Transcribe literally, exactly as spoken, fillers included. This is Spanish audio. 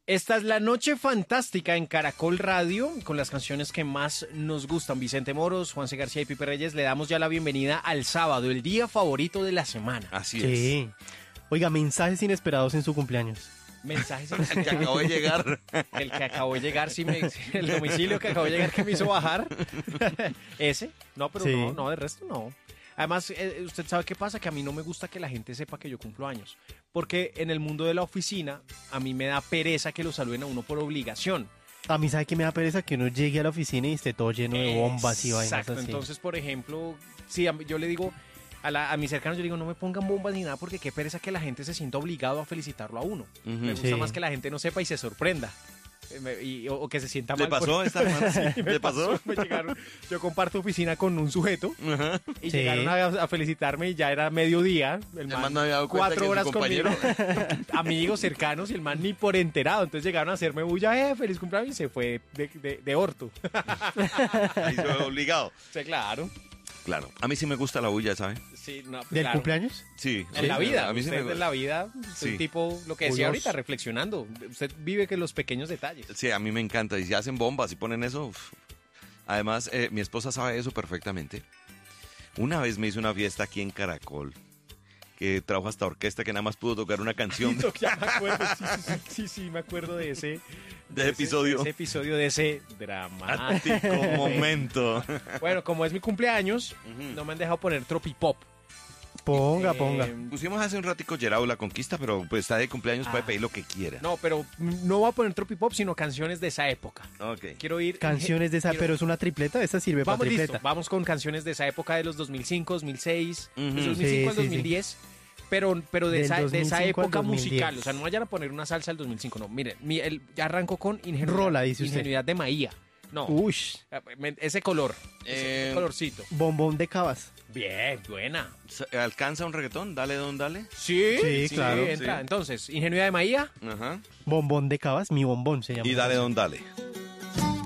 Esta es la noche fantástica en Caracol Radio, con las canciones que más nos gustan. Vicente Moros, Juanse García y Pipe Reyes, le damos ya la bienvenida al sábado, el día favorito de la semana. Así Sí. es. Oiga, mensajes inesperados en su cumpleaños. Mensajes El que acabó de llegar. El que acabó de llegar, sí me, el domicilio que acabó de llegar que me hizo bajar. ¿Ese? No, pero Sí. no, no, de resto no. Además, eh, usted sabe qué pasa, que a mí no me gusta que la gente sepa que yo cumplo años. Porque en el mundo de la oficina, a mí me da pereza que lo saluden a uno por obligación. A mí, ¿sabe qué me da pereza? Que uno llegue a la oficina y esté todo lleno de bombas y vainas Exacto, así. entonces, por ejemplo, sí, a mí- yo le digo a, la- a mis cercanos, yo digo, no me pongan bombas ni nada, porque qué pereza que la gente se sienta obligado a felicitarlo a uno. Ujú. Me gusta Sí. más que la gente no sepa y se sorprenda. Eh, me- y- o, o que se sienta ¿Le mal. pasó por- esta semana? Sí, me ¿Le pasó? Me llegaron, yo comparto oficina con un sujeto Ajá. y Sí. llegaron a, a felicitarme y ya era mediodía. El man, no había dado cuenta cuatro que horas su conmigo, compañero- amigos cercanos y el man ni por enterado. Entonces llegaron a hacerme bulla, eh, feliz cumpleaños y se fue de, de, de orto. Ahí se ve obligado. Sí, claro. Claro. A mí sí me gusta la bulla, ¿sabe? Sí, no, ¿Del claro. cumpleaños? Sí. En sí, la vida, A mí sí usted me en la vida es Sí. un tipo, lo que decía Bulloso. ahorita, reflexionando. Usted vive que los pequeños detalles. Sí, a mí me encanta. Y si hacen bombas y ponen eso. Uf. Además, eh, mi esposa sabe eso perfectamente. Una vez me hizo una fiesta aquí en Caracol, que trajo hasta orquesta, que nada más pudo tocar una canción. Ya me acuerdo, sí, sí, sí, sí, sí, me acuerdo de ese, De episodio. ese episodio de ese drama. Dramático momento. Bueno, como es mi cumpleaños, no me han dejado poner tropipop. Ponga, Eh, ponga. Pusimos hace un ratico Gerau La Conquista, pero pues está de cumpleaños, puede Ah. pedir lo que quiera. No, pero no voy a poner tropipop, sino canciones de esa época. Ok. Quiero ir... Canciones de esa, quiero- pero es una tripleta, esa sirve para Vamos, listo, tripleta. vamos con canciones de esa época de los dos mil cinco, dos mil seis, Ujú. desde dos mil cinco Sí, al sí, dos mil diez, pero, pero de, Del esa, de esa dos mil cinco al época dos mil diez. musical. O sea, no vayan a poner una salsa del dos mil cinco, no. Miren, mi- el, ya arrancó con ingenuidad, Rola, dice usted. ingenuidad de Maía. No, Ush, eh, ese color, ese Eh, colorcito. bombón de cabas. Bien, buena. ¿Alcanza un reggaetón? Dale, don, dale. Sí, Sí, claro, entra. sí. Entonces, ingenuidad de Maía. Ajá. Bombón de cabas, mi bombón se llama. Y dale, don, dale.